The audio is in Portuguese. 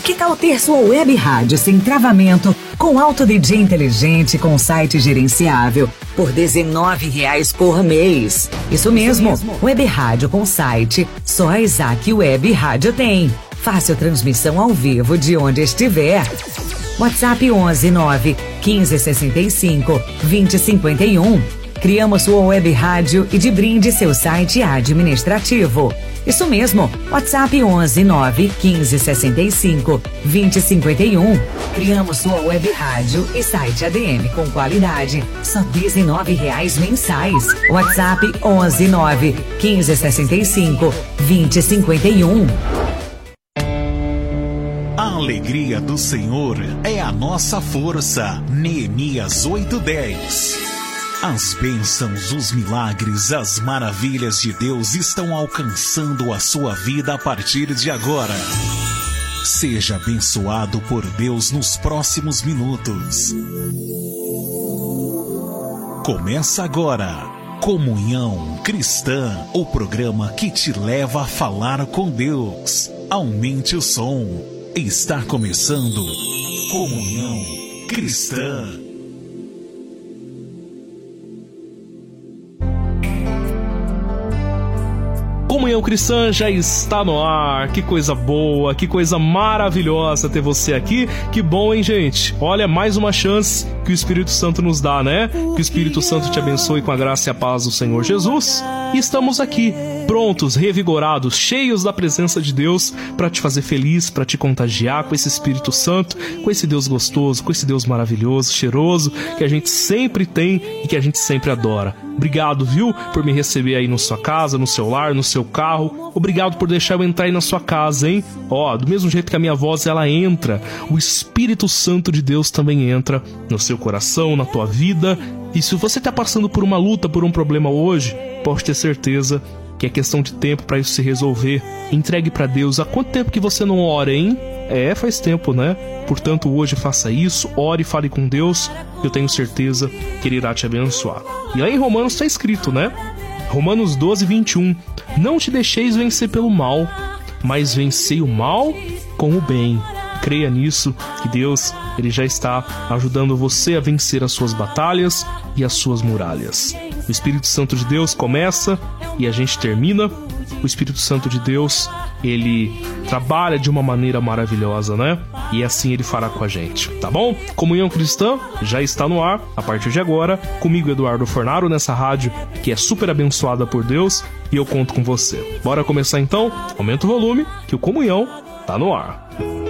Que tal ter sua web rádio sem travamento, com Auto DJ inteligente, com site gerenciável, por R$19 por mês? Isso mesmo, web rádio com site, só a Isaac Web Rádio tem. Fácil transmissão ao vivo de onde estiver. WhatsApp 11 9 15 65 20 51. Criamos sua web rádio e de brinde seu site administrativo. Isso mesmo, WhatsApp 11 9 15 65 20 51. Criamos sua web rádio e site ADM com qualidade, só R$19 mensais. WhatsApp 11 9 15 65 20 51. A alegria do Senhor é a nossa força. Neemias 8:10. As bênçãos, os milagres, as maravilhas de Deus estão alcançando a sua vida a partir de agora. Seja abençoado por Deus nos próximos minutos. Começa agora, Comunhão Cristã, o programa que te leva a falar com Deus. Aumente o som. Está começando Comunhão Cristã. Comunhão Cristã já está no ar. Que coisa boa, que coisa maravilhosa ter você aqui. Que bom, hein, gente? Olha, mais uma chance que o Espírito Santo nos dá, né? Que o Espírito Santo te abençoe com a graça e a paz do Senhor Jesus. E estamos aqui, prontos, revigorados, cheios da presença de Deus para te fazer feliz, para te contagiar com esse Espírito Santo, com esse Deus gostoso, com esse Deus maravilhoso, cheiroso, que a gente sempre tem e que a gente sempre adora. Obrigado, viu, por me receber aí na sua casa, no seu lar, no seu carro. Obrigado por deixar eu entrar aí na sua casa, hein? Ó, do mesmo jeito que a minha voz, ela entra, o Espírito Santo de Deus também entra no seu coração, na tua vida. E se você está passando por uma luta, por um problema hoje, pode ter certeza que é questão de tempo para isso se resolver. Entregue para Deus. Há quanto tempo que você não ora, hein? Faz tempo, né? Portanto, hoje faça isso, ore e fale com Deus. Eu tenho certeza que Ele irá te abençoar. E lá em Romanos está escrito, né? Romanos 12, 21. Não te deixeis vencer pelo mal, mas vencei o mal com o bem. Creia nisso, que Deus, Ele já está ajudando você a vencer as suas batalhas e as suas muralhas. O Espírito Santo de Deus começa e a gente termina. O Espírito Santo de Deus, Ele trabalha de uma maneira maravilhosa, né? E assim Ele fará com a gente, tá bom? Comunhão Cristã já está no ar, a partir de agora, comigo, Eduardo Fornaro, nessa rádio que é super abençoada por Deus, e eu conto com você. Bora começar então? Aumenta o volume, que o Comunhão tá no ar.